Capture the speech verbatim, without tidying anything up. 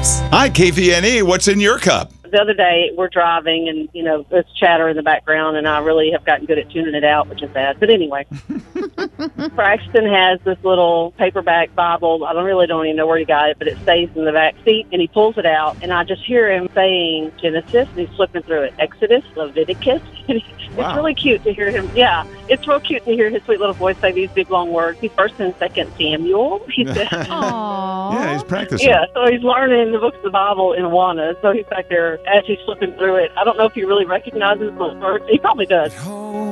tips. Hi, K V N E. What's in your cup? The other day, we're driving, and, you know, there's chatter in the background, and I really have gotten good at tuning it out, which is bad. But anyway, Braxton has this little paperback Bible. I don't really don't even know where he got it, but it stays in the back seat, and he pulls it out, and I just hear him saying Genesis, and he's flipping through it, Exodus, Leviticus. It's Wow. really cute to hear him. Yeah, it's real cute to hear his sweet little voice say these big, long words. He's first and second Samuel. He said, Aww. Yeah, he's practicing. yeah, so he's learning the books of the Bible in Awana. So he's back there as he's flipping through it. I don't know if he really recognizes those words. He probably does.